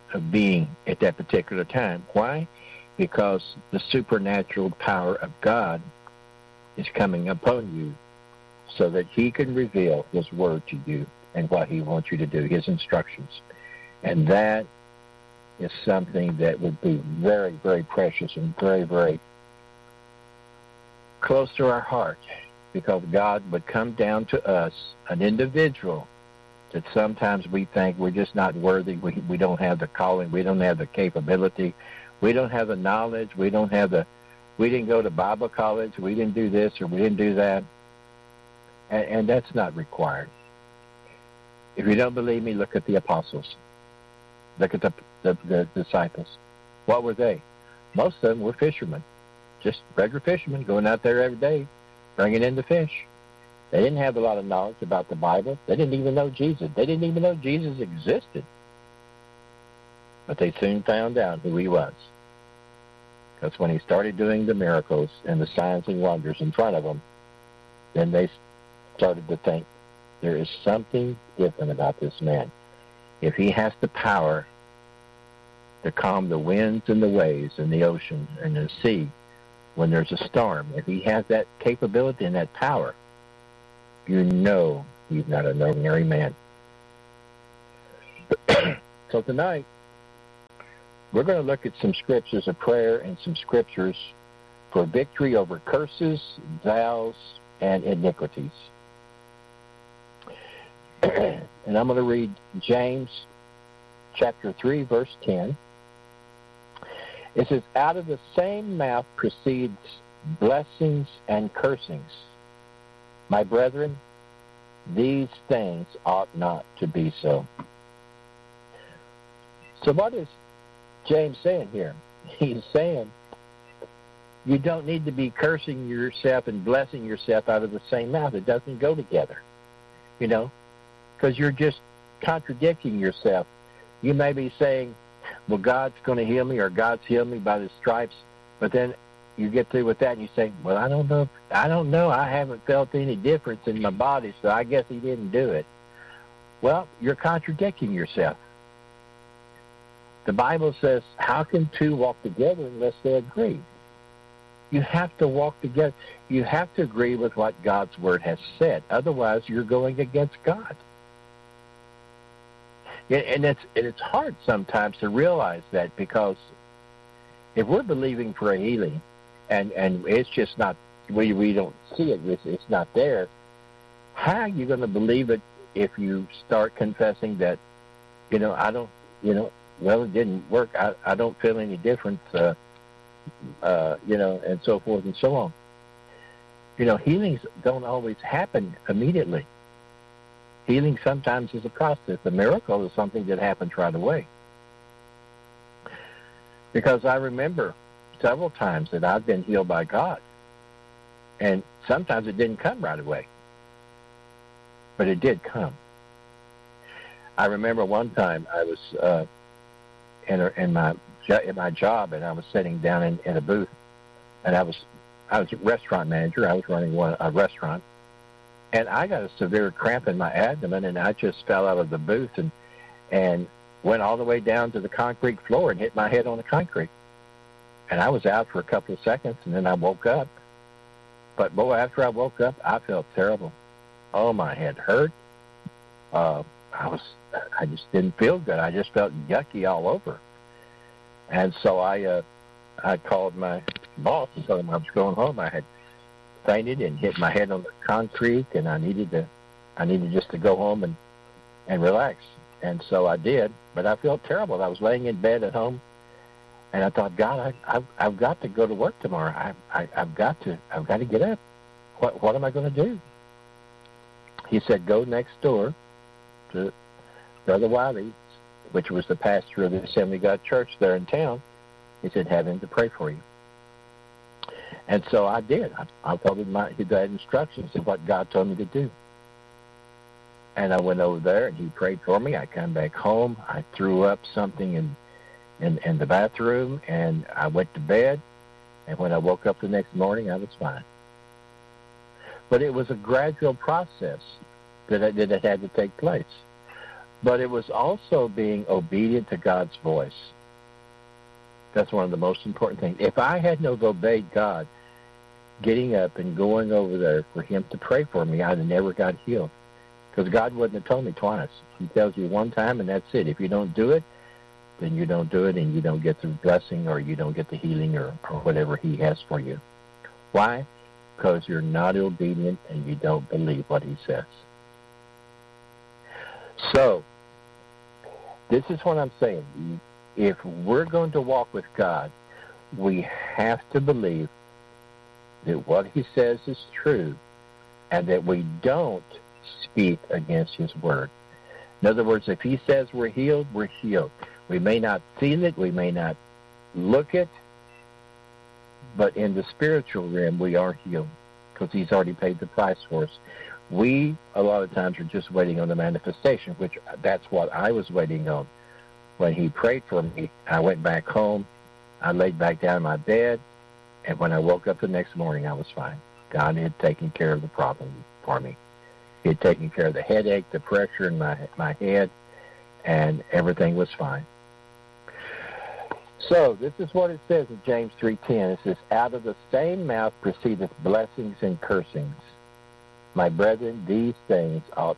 of being at that particular time. Why? Because the supernatural power of God is coming upon you so that he can reveal his word to you and what he wants you to do, his instructions. And that is something that would be very, very precious and very, very close to our heart, because God would come down to us, an individual that sometimes we think we're just not worthy. We don't have the calling. We don't have the capability. We don't have the knowledge. We didn't go to Bible college. We didn't do this or we didn't do that. And that's not required. If you don't believe me, look at the apostles. Look at the disciples. What were they? Most of them were fishermen, just regular fishermen going out there every day, bringing in the fish. They didn't have a lot of knowledge about the Bible. They didn't even know Jesus. They didn't even know Jesus existed. But they soon found out who he was. Because when he started doing the miracles and the signs and wonders in front of them, then they started to think, there is something different about this man. If he has the power to calm the winds and the waves and the ocean and the sea when there's a storm, if he has that capability and that power, you know he's not an ordinary man. So tonight, we're going to look at some scriptures of prayer and some scriptures for victory over curses, vows, and iniquities. And I'm going to read James chapter 3, verse 10. It says, out of the same mouth proceeds blessings and cursings. My brethren, these things ought not to be so. So what is James saying here? He's saying you don't need to be cursing yourself and blessing yourself out of the same mouth. It doesn't go together, because you're just contradicting yourself. You may be saying, well, God's going to heal me, or God's healed me by the stripes, but then you get through with that and you say, well, I don't know. I haven't felt any difference in my body, so I guess he didn't do it. Well, you're contradicting yourself. The Bible says, how can two walk together unless they agree? You have to walk together. You have to agree with what God's word has said. Otherwise, you're going against God. And it's hard sometimes to realize that, because if we're believing for a healing and it's just not, we don't see it, it's not there, how are you going to believe it if you start confessing that, well, it didn't work, I don't feel any difference, and so forth and so on. Healings don't always happen immediately. Healing sometimes is a process. A miracle is something that happens right away. Because I remember several times that I've been healed by God, and sometimes it didn't come right away, but it did come. I remember one time I was in my job, and I was sitting down in a booth, and I was a restaurant manager. I was running a restaurant, and I got a severe cramp in my abdomen, and I just fell out of the booth and went all the way down to the concrete floor and hit my head on the concrete. And I was out for a couple of seconds, and then I woke up. But boy, after I woke up, I felt terrible. Oh, my head hurt. I just didn't feel good. I just felt yucky all over. And so I called my boss and told him I was going home. I had fainted and hit my head on the concrete, and I needed just to go home and relax. And so I did, but I felt terrible. I was laying in bed at home, and I thought, God, I've got to go to work tomorrow. I've got to get up. What am I going to do? He said, go next door to Brother Wiley, which was the pastor of the Assembly of God Church there in town. He said, have him to pray for you. And so I did. I told him the instructions of what God told me to do. And I went over there, and he prayed for me. I come back home. I threw up something in the bathroom, and I went to bed. And when I woke up the next morning, I was fine. But it was a gradual process that had to take place. But it was also being obedient to God's voice. That's one of the most important things. If I hadn't have obeyed God, getting up and going over there for him to pray for me, I'd have never got healed. Because God wouldn't have told me twice. He tells you one time, and that's it. If you don't do it, then you don't do it, and you don't get the blessing, or you don't get the healing, or whatever he has for you. Why? Because you're not obedient, and you don't believe what he says. So, this is what I'm saying. If we're going to walk with God, we have to believe that what he says is true, and that we don't speak against his word. In other words, if he says we're healed, we're healed. We may not feel it, we may not look it, but in the spiritual realm, we are healed because he's already paid the price for us. We, a lot of times, are just waiting on the manifestation, which that's what I was waiting on. When he prayed for me, I went back home, I laid back down in my bed, and when I woke up the next morning, I was fine. God had taken care of the problem for me. He had taken care of the headache, the pressure in my head, and everything was fine. So this is what it says in James 3:10. It says, out of the same mouth proceedeth blessings and cursings. My brethren, these things ought